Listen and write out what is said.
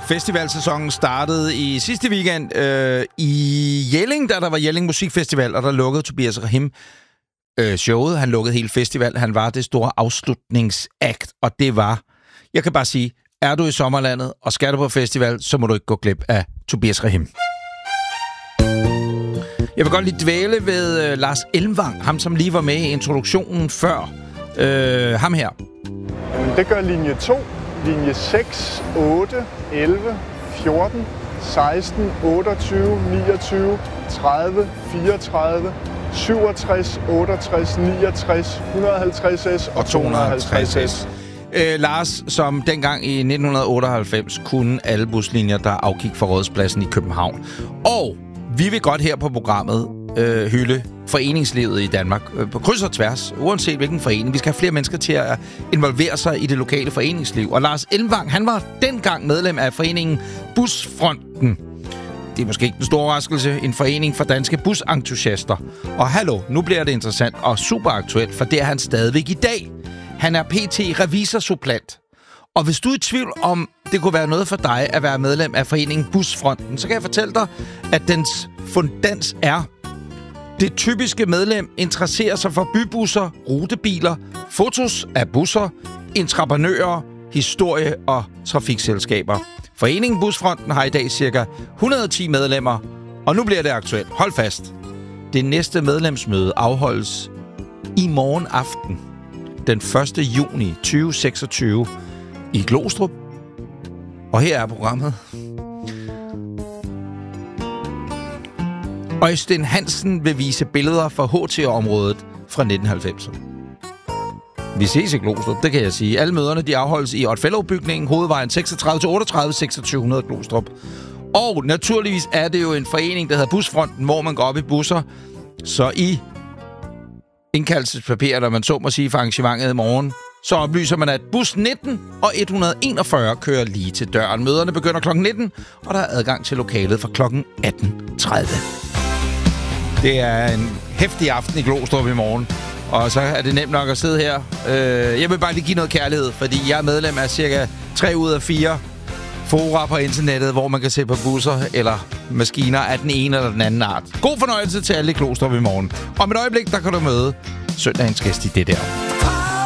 Festivalsæsonen startede i sidste weekend i Jelling, da der var Jelling Musikfestival, og der lukkede Tobias Rahim showet. Han lukkede hele festival. Han var det store afslutningsakt, og det var, jeg kan bare sige, er du i sommerlandet og skal du på festival, så må du ikke gå glip af Tobias Rahim. Jeg vil godt lige dvæle ved Lars Elmvang, ham som lige var med i introduktionen før. Ham her. Det gør linje 2, linje 6, 8, 11, 14, 16, 28, 29, 30, 34, 67, 68, 69, 150S og 250S. Lars, som dengang i 1998 kunne alle buslinjer, der afgik fra Rådhuspladsen i København. Og vi vil godt her på programmet hylde foreningslivet i Danmark på kryds og tværs, uanset hvilken forening. Vi skal have flere mennesker til at involvere sig i det lokale foreningsliv. Og Lars Elmvang, han var dengang medlem af foreningen Busfronten. Det er måske ikke en stor overraskelse, en forening for danske busentusiaster. Og hallo, nu bliver det interessant og super aktuelt, for det er han stadigvæk i dag. Han er pt. Revisorsupplant. Og hvis du er i tvivl om, det kunne være noget for dig at være medlem af foreningen Busfronten, så kan jeg fortælle dig, at dens fundans er: det typiske medlem interesserer sig for bybusser, rutebiler, fotos af busser, entreprenører, historie og trafikselskaber. Foreningen Busfronten har i dag ca. 110 medlemmer, og nu bliver det aktuelt. Hold fast. Det næste medlemsmøde afholdes i morgen aften, den 1. juni 2026, i Glostrup. Og her er programmet. Øystein Hansen vil vise billeder fra HT-området fra 1990'erne. Vi ses i Glostrup, det kan jeg sige. Alle møderne de afholdes i Odd Fellow-bygningen, Hovedvejen 36-38, 2600 Glostrup. Og naturligvis er det jo en forening, der hedder Busfronten, hvor man går op i busser. Så i indkaldelsespapiret, der man så må sige for arrangementet i morgen, så oplyser man, at bus 19 og 141 kører lige til døren. Møderne begynder kl. 19, og der er adgang til lokalet fra kl. 18.30. Det er en heftig aften i Glostrup i morgen, og så er det nemt nok at sidde her. Jeg vil bare lige give noget kærlighed, fordi jeg er medlem af cirka 3 ud af 4 fora på internettet, hvor man kan se på busser eller maskiner af den ene eller den anden art. God fornøjelse til alle i Glostrup i morgen. Om et øjeblik, der kan du møde søndagens gæst i det der.